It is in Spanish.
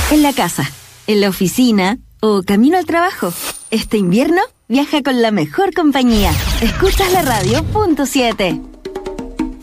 En la casa, en la oficina o camino al trabajo. Este invierno, viaja con la mejor compañía. Escuchas la radio, punto 7.